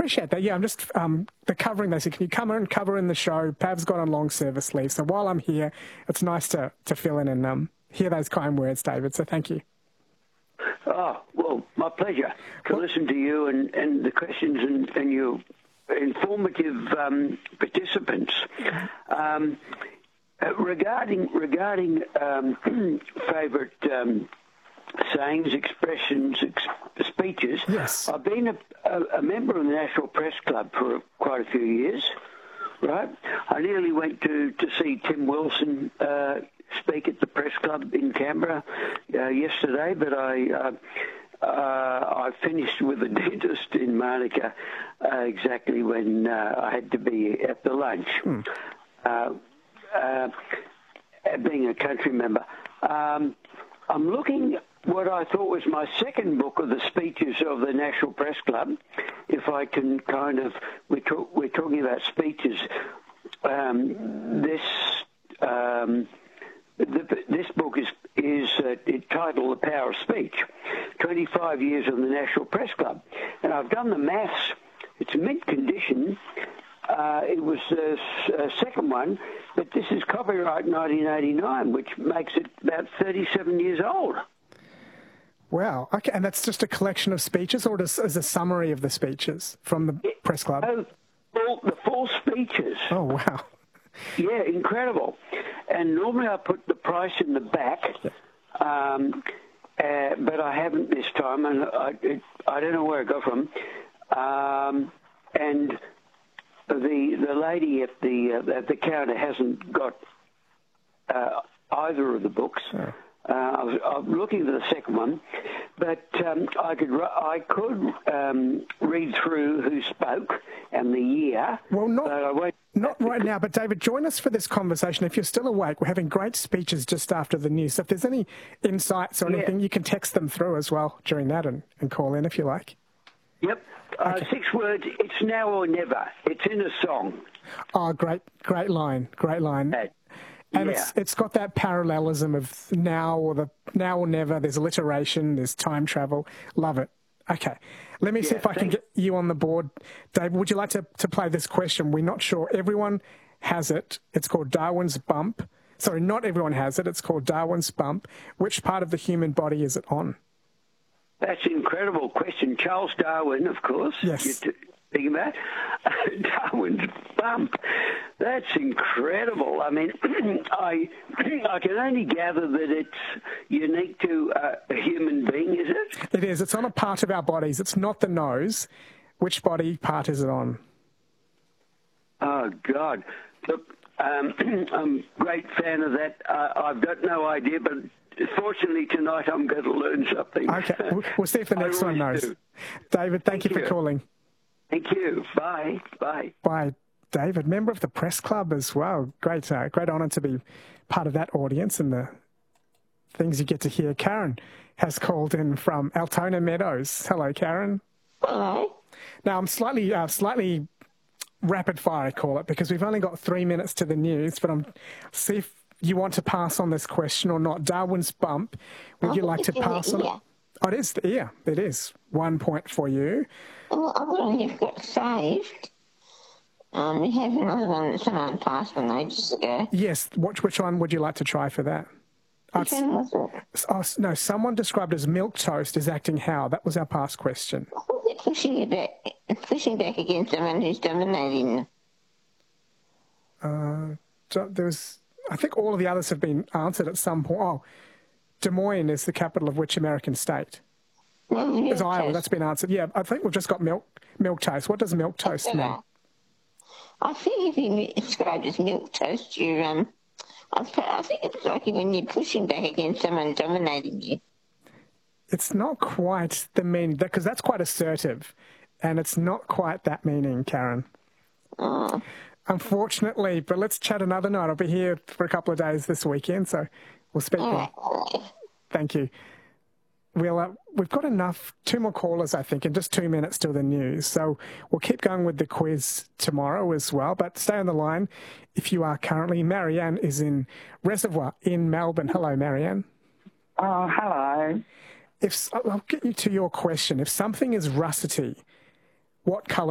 appreciate that. Yeah, I'm just the covering. They said, can you come and cover in the show? Pav's gone on long service leave, so while I'm here, it's nice to fill in and hear those kind words, David. So thank you. Oh, well, my pleasure to listen to you and the questions and your informative participants. Regarding favourite sayings, expressions, speeches, yes. I've been a member of the National Press Club for quite a few years, right? I nearly went to see Tim Wilson speak at the Press Club in Canberra yesterday, but I finished with a dentist in Monica exactly when I had to be at the lunch. Being a country member, I'm looking what I thought was my second book of the speeches of the National Press Club. If I can kind of, we're talking about speeches. This book is titled The Power of Speech, 25 years of the National Press Club. And I've done the maths. It's mint condition. It was the second one, but this is copyright 1989, which makes it about 37 years old. Wow. Okay, and that's just a collection of speeches, or as a summary of the speeches from the Press Club? Oh, the full speeches. Oh, wow. Yeah, incredible. And normally I put the price in the back, but I haven't this time, and I don't know where it got from. And the lady at the counter hasn't got either of the books. Oh. I'm looking for the second one, but I could read through who spoke and the year. Well, not right now, but David, join us for this conversation. If you're still awake, we're having great speeches just after the news. So if there's any insights or anything, you can text them through as well during that and call in if you like. Yep. Okay. 6 words, it's now or never. It's in a song. Oh, great line. And it's got that parallelism of now or never. There's alliteration, there's time travel. Love it. Okay. Let me see if I can get you on the board. Dave, would you like to play this question? We're not sure. Everyone has it. It's called Darwin's Bump. Sorry, not everyone has it. It's called Darwin's Bump. Which part of the human body is it on? That's an incredible question. Charles Darwin, of course. Yes. Thinking about Darwin's Bump. That's incredible. I mean, I can only gather that it's unique to a human being, is it? It is. It's on a part of our bodies. It's not the nose. Which body part is it on? Oh, God. Look, I'm a great fan of that. I've got no idea, but fortunately tonight I'm going to learn something. Okay. We'll see if the next one knows. David, thank you for calling. Thank you. Bye. Bye, David. Member of the Press Club as well. Great honour to be part of that audience and the things you get to hear. Karen has called in from Altona Meadows. Hello, Karen. Hello. Now, I'm slightly rapid fire, I call it, because we've only got 3 minutes to the news, but see if you want to pass on this question or not. Darwin's Bump. Would you like to pass on it? Oh, it is the ear. It is. 1 point for you. Well, I wouldn't have got saved. We have another one that someone passed on ages ago. Yes. Which one would you like to try for that? Which one was it? Oh, no, someone described as milquetoast is acting how? That was our past question. I thought they're pushing back against someone who's dominating. I think all of the others have been answered at some point. Oh, Des Moines is the capital of which American state? No, it's Iowa. That's been answered. Yeah, I think we've just got milquetoast. What does milquetoast mean? I think if you described as milquetoast, you're I think it's like when you're pushing back against someone dominating you. It's not quite the meaning, because that's quite assertive, and it's not quite that meaning, Karen. Oh. Unfortunately, but let's chat another night. I'll be here for a couple of days this weekend, so we'll speak then. Thank you. We've got enough, 2 more callers, I think, and just 2 minutes till the news. So we'll keep going with the quiz tomorrow as well, but stay on the line if you are currently. Marianne is in Reservoir in Melbourne. Hello, Marianne. Oh, hello. I'll get you to your question. If something is russety, what colour